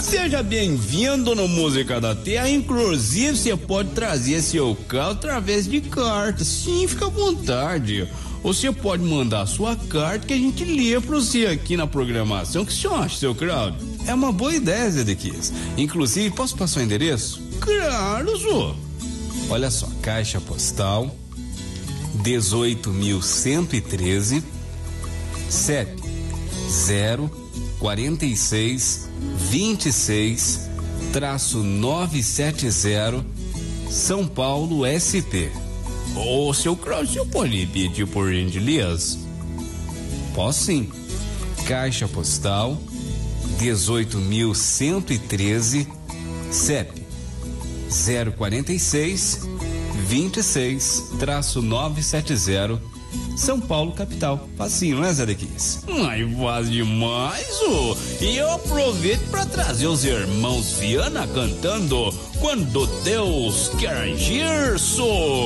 Seja bem-vindo no Música da Terra. Inclusive, você pode trazer seu carro através de carta. Sim, fica à vontade. Ou você pode mandar sua carta que a gente lê pra você aqui na programação. O que você acha, seu Claudio? É uma boa ideia, Zedequias. Inclusive, posso passar o endereço? Claro, Zô. Olha só, Caixa Postal 18.113 CEP 04626-970 São Paulo, SP. Ô, seu Cláudio, você pode pedir por gentileza? Posso sim. Caixa Postal 18.113 CEP 046-26-970 São Paulo, capital. Facinho, né, Zedequias? Ai, faz demais, ô. E eu aproveito pra trazer os irmãos Viana cantando Quando Deus Quer Agir, sou.